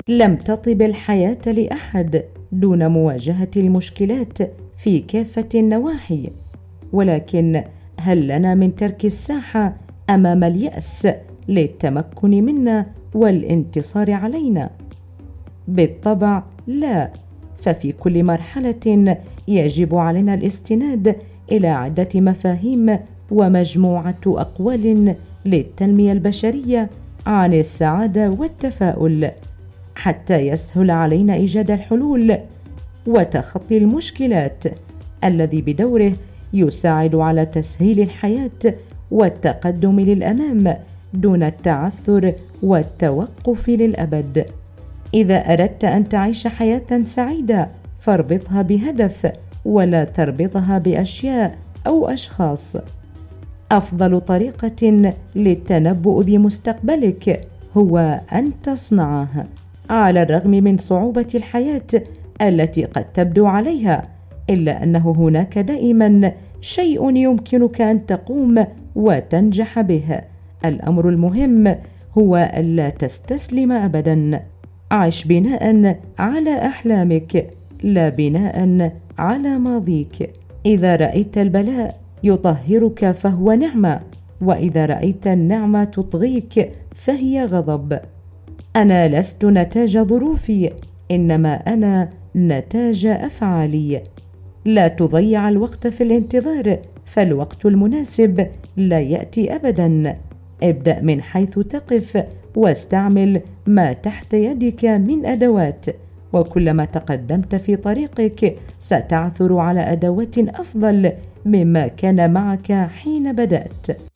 لم تطب الحياة لأحد دون مواجهة المشكلات في كافة النواحي، ولكن هل لنا من ترك الساحة أمام اليأس للتمكن منا والانتصار علينا؟ بالطبع لا، ففي كل مرحلة يجب علينا الاستناد إلى عدة مفاهيم ومجموعة أقوال للتنمية البشرية عن السعادة والتفاؤل، حتى يسهل علينا إيجاد الحلول وتخطي المشكلات، الذي بدوره يساعد على تسهيل الحياة والتقدم للأمام دون التعثر والتوقف للأبد. إذا أردت أن تعيش حياة سعيدة فاربطها بهدف ولا تربطها بأشياء أو أشخاص. أفضل طريقة للتنبؤ بمستقبلك هو أن تصنعه، على الرغم من صعوبة الحياة التي قد تبدو عليها، إلا أنه هناك دائما شيء يمكنك أن تقوم وتنجح به. الأمر المهم هو ألا تستسلم أبدا. عش بناء على أحلامك لا بناء على ماضيك. إذا رأيت البلاء يطهرك فهو نعمة، وإذا رأيت النعمة تطغيك فهي غضب. أنا لست نتاج ظروفي، إنما أنا نتاج أفعالي. لا تضيع الوقت في الانتظار، فالوقت المناسب لا يأتي أبدا. ابدأ من حيث تقف واستعمل ما تحت يدك من أدوات، وكلما تقدمت في طريقك ستعثر على أدوات أفضل مما كان معك حين بدأت.